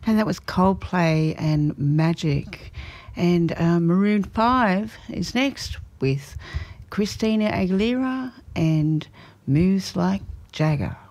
And that was Coldplay and Magic. And Maroon 5 is next with Christina Aguilera and Moves Like Jagger.